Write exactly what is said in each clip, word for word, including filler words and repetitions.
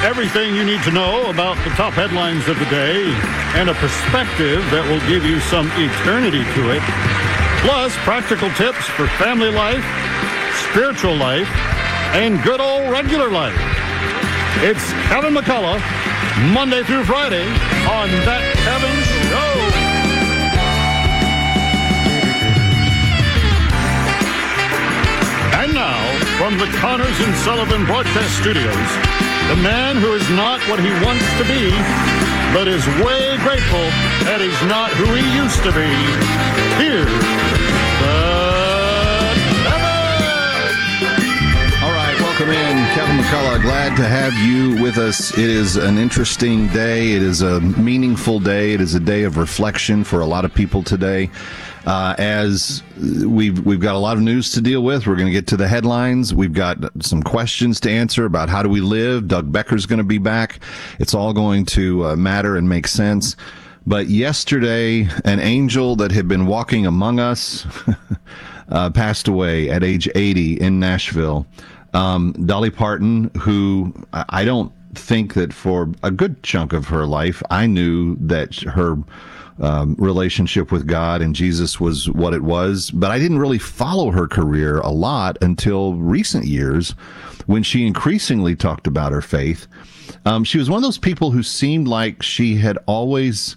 Everything you need to know about the top headlines of the day and a perspective that will give you some eternity to it. Plus, practical tips for family life, spiritual life, and good old regular life. It's Kevin McCullough, Monday through Friday on That Kevin Show. And now, from the Connors and Sullivan Broadcast Studios, the man who is not what he wants to be, but is way grateful that he's not who he used to be. Here's the Kevin! All right, welcome in, Kevin McCullough. Glad to have you with us. It is an interesting day. It is a meaningful day. It is a day of reflection for a lot of people today. Uh, as we've we've got a lot of news to deal with. We're going to get to the headlines. We've got some questions to answer about how do we live. Doug Becker's going to be back. It's all going to uh, matter and make sense. But yesterday, an angel that had been walking among us uh, passed away at age eighty in Nashville. Um, Dolly Parton, who I don't think that for a good chunk of her life, I knew that her Um, relationship with God and Jesus was what it was, but I didn't really follow her career a lot until recent years when she increasingly talked about her faith. Um, she was one of those people who seemed like she had always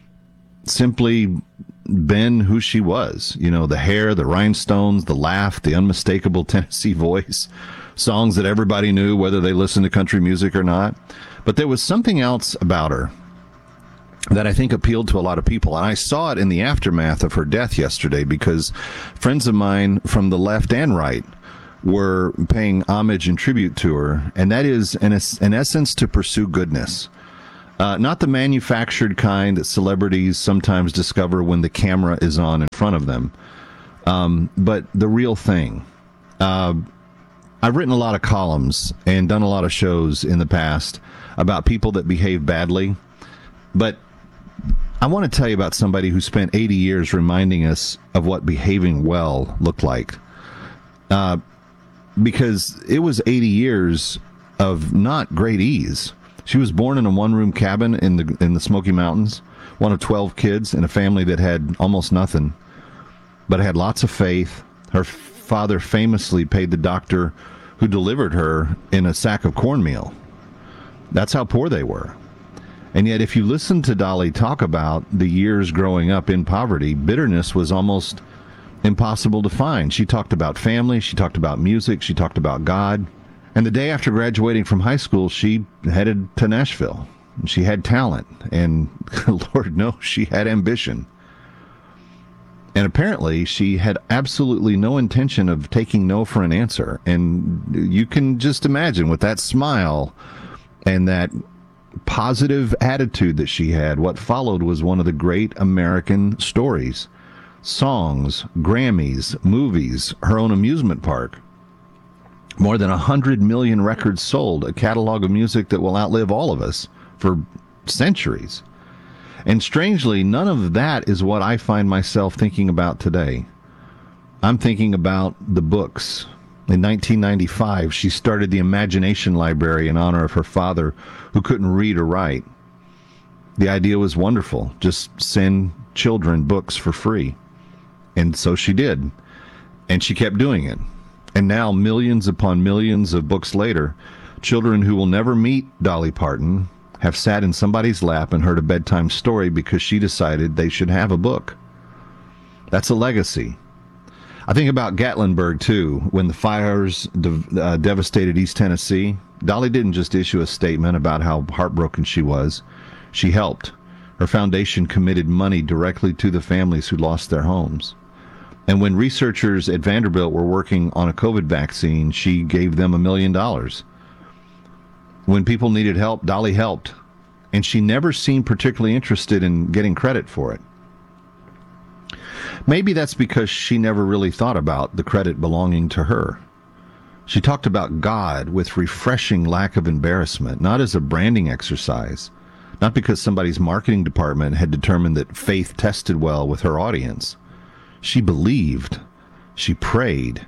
simply been who she was. You know, the hair, the rhinestones, the laugh, the unmistakable Tennessee voice, songs that everybody knew whether they listened to country music or not. But there was something else about her that I think appealed to a lot of people. And I saw it in the aftermath of her death yesterday because friends of mine from the left and right were paying homage and tribute to her. And that is, in, es- in essence, to pursue goodness. Uh, not the manufactured kind that celebrities sometimes discover when the camera is on in front of them, um, but the real thing. Uh, I've written a lot of columns and done a lot of shows in the past about people that behave badly, but I want to tell you about somebody who spent eighty years reminding us of what behaving well looked like. Uh, because it was eighty years of not great ease. She was born in a one-room cabin in the in the Smoky Mountains, one of twelve kids in a family that had almost nothing, but had lots of faith. Her father famously paid the doctor who delivered her in a sack of cornmeal. That's how poor they were. And yet, if you listen to Dolly talk about the years growing up in poverty, bitterness was almost impossible to find. She talked about family, she talked about music, she talked about God. And the day after graduating from high school, she headed to Nashville. She had talent, and Lord knows she had ambition. And apparently, she had absolutely no intention of taking no for an answer. And you can just imagine with that smile and that positive attitude that she had, what followed was one of the great American stories. Songs, Grammys, movies, her own amusement park. More than a hundred million records sold, a catalog of music that will outlive all of us for centuries. And strangely, none of that is what I find myself thinking about today. I'm thinking about the books. In nineteen ninety-five, she started the Imagination Library in honor of her father, who couldn't read or write. The idea was wonderful. Just send children books for free. And so she did. And she kept doing it. And now, millions upon millions of books later, children who will never meet Dolly Parton have sat in somebody's lap and heard a bedtime story because she decided they should have a book. That's a legacy. I think about Gatlinburg, too. When the fires de- uh, devastated East Tennessee, Dolly didn't just issue a statement about how heartbroken she was. She helped. Her foundation committed money directly to the families who lost their homes. And when researchers at Vanderbilt were working on a COVID vaccine, she gave them a million dollars. When people needed help, Dolly helped. And she never seemed particularly interested in getting credit for it. Maybe that's because she never really thought about the credit belonging to her. She talked about God with refreshing lack of embarrassment, not as a branding exercise, not because somebody's marketing department had determined that faith tested well with her audience. She believed, she prayed,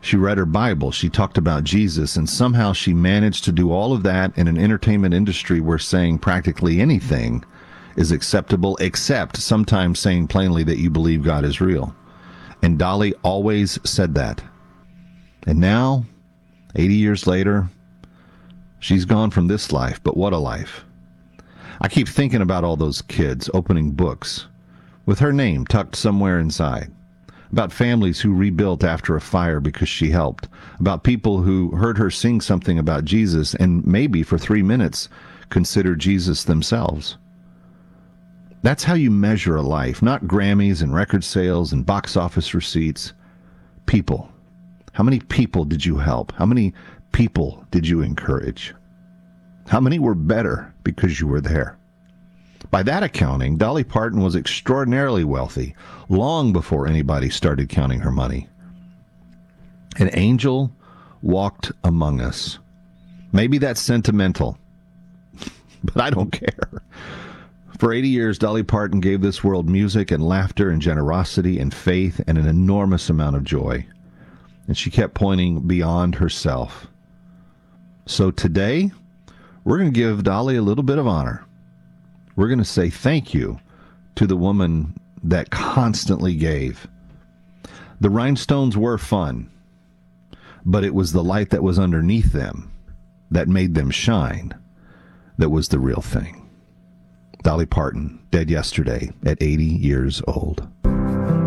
She read her Bible. She talked about Jesus, and somehow she managed to do all of that in an entertainment industry where saying practically anything is acceptable, except sometimes saying plainly that you believe God is real. And Dolly always said that. And now, eighty years later, she's gone from this life, but what a life. I keep thinking about all those kids opening books with her name tucked somewhere inside, about families who rebuilt after a fire because she helped, about people who heard her sing something about Jesus and maybe for three minutes considered Jesus themselves. That's how you measure a life, not Grammys and record sales and box office receipts. People. How many people did you help? How many people did you encourage? How many were better because you were there? By that accounting, Dolly Parton was extraordinarily wealthy long before anybody started counting her money. An angel walked among us. Maybe that's sentimental, but I don't care. For eighty years, Dolly Parton gave this world music and laughter and generosity and faith and an enormous amount of joy. And she kept pointing beyond herself. So today, we're going to give Dolly a little bit of honor. We're going to say thank you to the woman that constantly gave. The rhinestones were fun, but it was the light that was underneath them that made them shine that was the real thing. Dolly Parton, dead yesterday at eighty years old.